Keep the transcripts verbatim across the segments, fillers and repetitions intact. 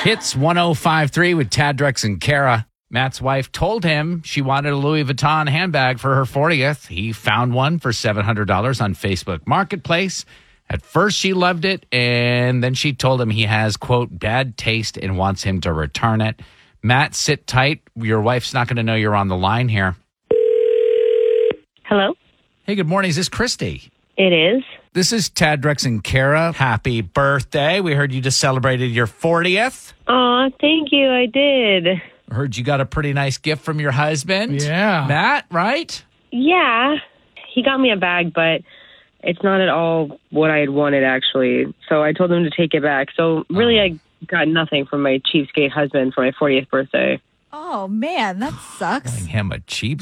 Hits one oh five point three with Tad, Drex, and Kara. Matt's wife told him she wanted a Louis Vuitton handbag for her fortieth. He found one for seven hundred dollars on Facebook Marketplace. At first, she loved it, and then she told him he has, quote, bad taste and wants him to return it. Matt, sit tight. Your wife's not going to know you're on the line here. Hello? Hey, good morning. Is this Christy? It is. This is Tad, Drex, and Kara. Happy birthday. We heard you just celebrated your fortieth. Aw, thank you. I did. Heard you got a pretty nice gift from your husband. Yeah. Matt, right? Yeah. He got me a bag, but it's not at all what I had wanted, actually. So I told him to take it back. So really, Oh. I got nothing from my cheapskate husband for my fortieth birthday. Oh, man, that sucks. Calling him a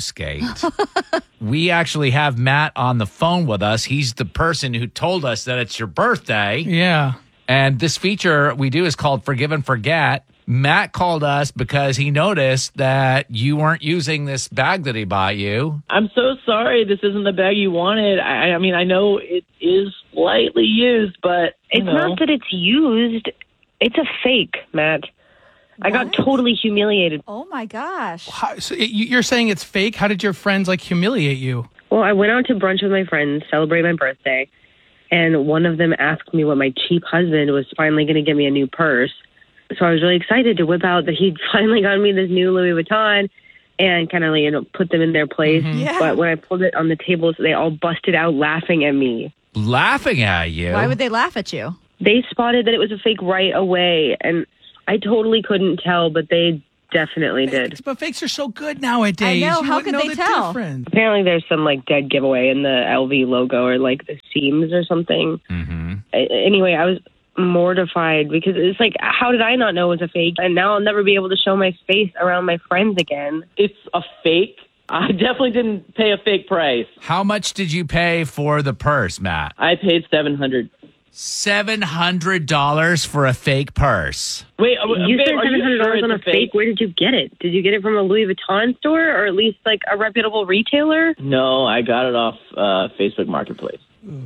cheapskate. We actually have Matt on the phone with us. He's the person who told us that it's your birthday. Yeah. And this feature we do is called Forgive and Forget. Matt called us because he noticed that you weren't using this bag that he bought you. I'm so sorry this isn't the bag you wanted. I, I mean, I know it is slightly used, but you It's know. not that it's used. It's a fake, Matt. I got What? totally humiliated. Oh, my gosh. How, so you- you're saying it's fake? How did your friends, like, humiliate you? Well, I went out to brunch with my friends, celebrate my birthday, and one of them asked me what my cheap husband was finally going to get me a new purse. So I was really excited to whip out that he'd finally gotten me this new Louis Vuitton and kind of, you know, put them in their place. Yeah. But when I pulled it on the tables, they all busted out laughing at me. Laughing at you. Why would they laugh at you? They spotted that it was a fake right away, and I totally couldn't tell, but they definitely did. Fakes, but fakes are so good nowadays. I know. You How wouldn't could know they the tell? difference. Apparently there's some, like, dead giveaway in the L V logo or, like, the seams or something. Mm-hmm. A- Anyway, I was mortified because it's like, how did I not know it was a fake? And now I'll never be able to show my face around my friends again. It's a fake. I definitely didn't pay a fake price. How much did you pay for the purse, Matt? I paid seven hundred dollars. seven hundred dollars for a fake purse. Wait, uh, You babe, spent are seven hundred sure dollars it's on a fake? Where did you get it? Did you get it from a Louis Vuitton store or at least like a reputable retailer? No, I got it off uh, Facebook Marketplace.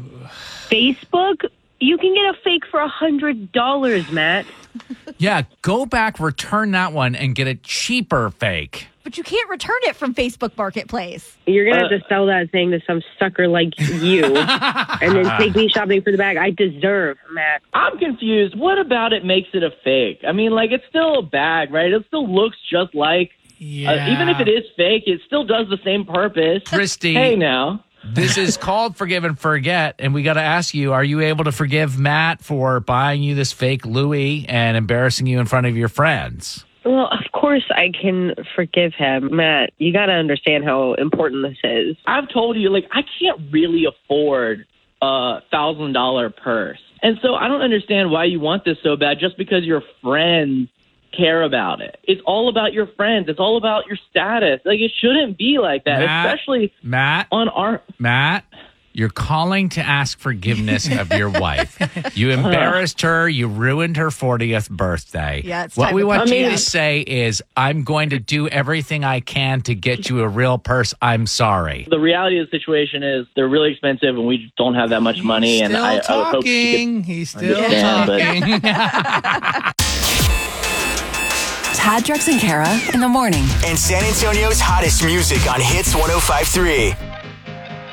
Facebook? You can get a fake for a hundred dollars, Matt. Yeah, go back, return that one, and get a cheaper fake. But you can't return it from Facebook Marketplace. You're gonna Uh, have to sell that thing to some sucker like you, and then take me shopping for the bag I deserve, Matt. I'm confused. What about it makes it a fake? I mean, like, it's still a bag, right? It still looks just like, Yeah. uh, even if it is fake, it still does the same purpose. Christy, Hey, now. this is called Forgive and Forget, and we got to ask you, are you able to forgive Matt for buying you this fake Louis and embarrassing you in front of your friends? Well, of course I can forgive him, Matt. You got to understand how important this is. I've told you, like, I can't really afford a thousand dollar purse. And so I don't understand why you want this so bad just because your friends care about it. It's all about your friends. It's all about your status. Like, it shouldn't be like that, Matt, especially Matt, on our... Matt, you're calling to ask forgiveness of your wife. You embarrassed her. You ruined her fortieth birthday. Yeah, it's what time we to want I you mean- to say is, I'm going to do everything I can to get you a real purse. I'm sorry. The reality of the situation is they're really expensive and we just don't have that much money. He's and still I, I would hope she could talking. He's still understand, but- talking. Tad, Drex, and Kara in the morning. And San Antonio's hottest music on Hits one oh five point three.